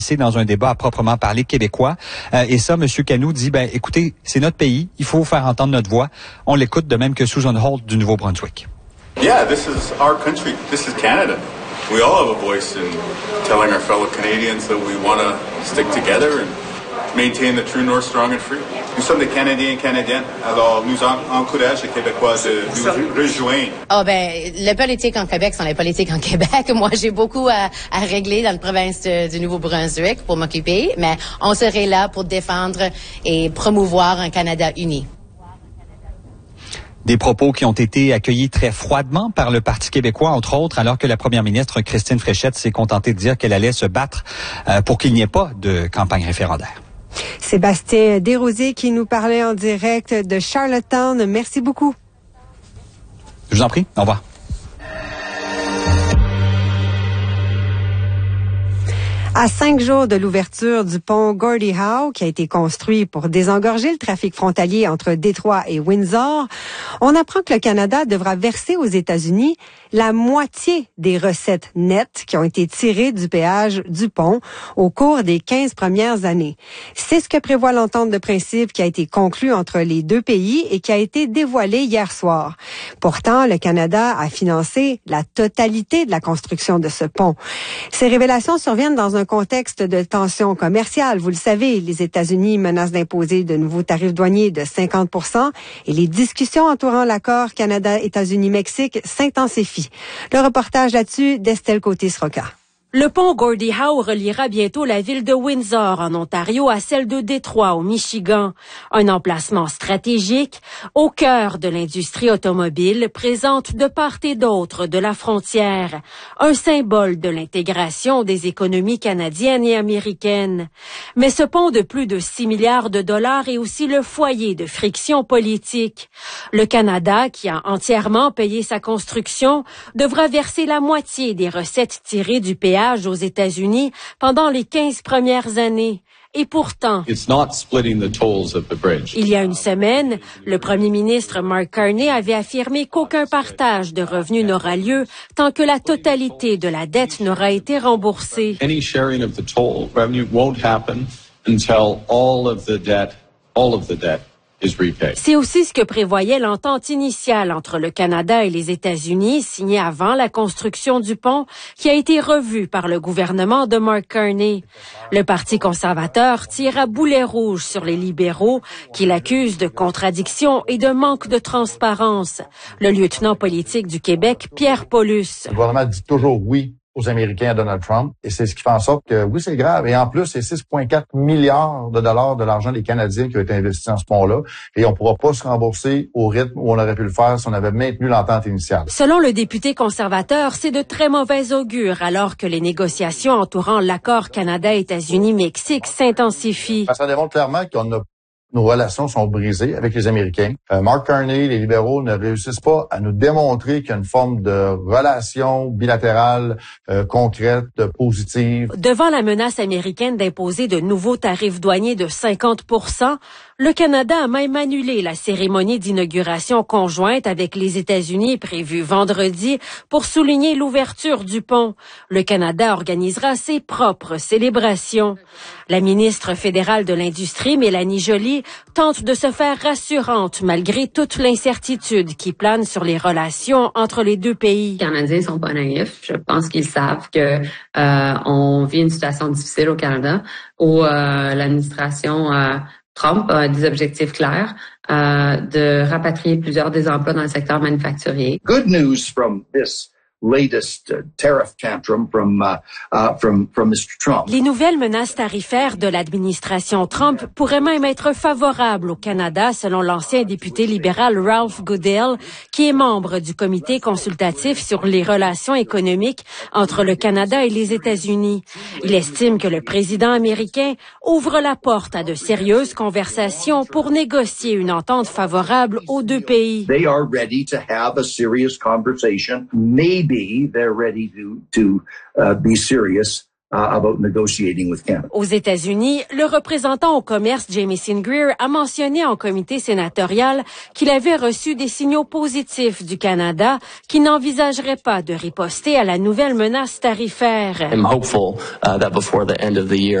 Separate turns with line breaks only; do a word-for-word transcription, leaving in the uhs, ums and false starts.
C'est dans un débat à proprement parler québécois. Euh, et ça, M. Canoux dit, ben, écoutez, c'est notre pays, il faut faire entendre notre voix. On l'écoute de même que Susan Holt du Nouveau-Brunswick.
Yeah, this is our country. This is Canada. We all have a voice in telling our fellow Canadians that we want to stick together and maintain the true north strong and free. Nous sommes des Canadiens et Canadiennes. Alors, nous encourageons les Québécois de nous rejoindre.
Ah, ben, les politiques en Québec sont les politiques en Québec. Moi, j'ai beaucoup à, à régler dans la province de, du Nouveau-Brunswick pour m'occuper, mais on serait là pour défendre et promouvoir un Canada uni.
Des propos qui ont été accueillis très froidement par le Parti québécois, entre autres, alors que la première ministre Christine Fréchette s'est contentée de dire qu'elle allait se battre euh, pour qu'il n'y ait pas de campagne référendaire.
Sébastien Desrosiers qui nous parlait en direct de Charlottetown. Merci beaucoup.
Je vous en prie. Au revoir.
À cinq jours de l'ouverture du pont Gordie Howe, qui a été construit pour désengorger le trafic frontalier entre Détroit et Windsor, on apprend que le Canada devra verser aux États-Unis la moitié des recettes nettes qui ont été tirées du péage du pont au cours des quinze premières années. C'est ce que prévoit l'entente de principe qui a été conclue entre les deux pays et qui a été dévoilée hier soir. Pourtant, le Canada a financé la totalité de la construction de ce pont. Ces révélations surviennent dans un contexte de tension commerciale. Vous le savez, les États-Unis menacent d'imposer de nouveaux tarifs douaniers de cinquante pour cent et les discussions entourant l'accord Canada-États-Unis-Mexique s'intensifient. Le reportage là-dessus d'Estelle Côté-Sroca.
Le pont Gordie Howe reliera bientôt la ville de Windsor, en Ontario, à celle de Détroit, au Michigan. Un emplacement stratégique au cœur de l'industrie automobile, présente de part et d'autre de la frontière. Un symbole de l'intégration des économies canadiennes et américaines. Mais ce pont de plus de six milliards de dollars est aussi le foyer de frictions politiques. Le Canada, qui a entièrement payé sa construction, devra verser la moitié des recettes tirées du péage aux États-Unis pendant les quinze premières années. Et pourtant, il y a une semaine, le premier ministre Mark Carney avait affirmé qu'aucun partage de revenus n'aura lieu tant que la totalité de la dette n'aura été remboursée.
Any sharing of the toll revenue won't happen until all of the debt, all of the debt
C'est aussi ce que prévoyait l'entente initiale entre le Canada et les États-Unis, signée avant la construction du pont, qui a été revue par le gouvernement de Mark Carney. Le Parti conservateur tire à boulet rouge sur les libéraux, qui l'accusent de contradiction et de manque de transparence. Le lieutenant politique du Québec, Pierre Paulus.
Le gouvernement dit toujours oui aux Américains à Donald Trump. Et c'est ce qui fait en sorte que, oui, c'est grave. Et en plus, c'est six virgule quatre milliards de dollars de l'argent des Canadiens qui ont été investis dans ce pont-là. Et on ne pourra pas se rembourser au rythme où on aurait pu le faire si on avait maintenu l'entente initiale.
Selon le député conservateur, c'est de très mauvais augure alors que les négociations entourant l'accord Canada-États-Unis-Mexique s'intensifient.
Ça démontre clairement qu'on a Nos relations sont brisées avec les Américains. Euh, Mark Carney, les libéraux ne réussissent pas à nous démontrer qu'il y a une forme de relation bilatérale euh, concrète, positive.
Devant la menace américaine d'imposer de nouveaux tarifs douaniers de cinquante pour cent, le Canada a même annulé la cérémonie d'inauguration conjointe avec les États-Unis prévue vendredi pour souligner l'ouverture du pont. Le Canada organisera ses propres célébrations. La ministre fédérale de l'Industrie, Mélanie Joly, tente de se faire rassurante malgré toute l'incertitude qui plane sur les relations entre les deux pays.
Les Canadiens sont pas naïfs. Je pense qu'ils savent que euh, on vit une situation difficile au Canada où euh, l'administration euh, Trump a des objectifs clairs euh, de rapatrier plusieurs des emplois dans le secteur manufacturier.
Good news from this latest uh, tariff tantrum from uh, uh, from from Mister Trump.
Les nouvelles menaces tarifaires de l'administration Trump pourraient même être favorables au Canada, selon l'ancien député libéral Ralph Goodale, qui est membre du comité consultatif sur les relations économiques entre le Canada et les États-Unis. Il estime que le président américain ouvre la porte à de sérieuses conversations pour négocier une entente favorable aux deux pays.
They are ready to have a serious conversation. Maybe they're ready to to uh, be serious uh, about negotiating with Canada.
Aux États-Unis, le représentant au commerce Jamieson Greer a mentionné en comité sénatorial qu'il avait reçu des signaux positifs du Canada qui n'envisagerait pas de riposter à la nouvelle menace tarifaire.
I'm hopeful uh, that before the end of the year